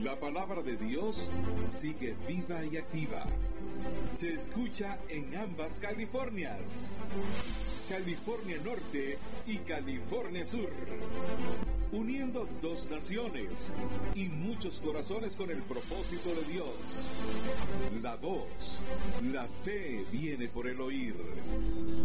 La palabra de Dios sigue viva y activa. Se escucha en ambas Californias. California Norte y California Sur. Uniendo dos naciones y muchos corazones con el propósito de Dios. La voz, la fe viene por el oír.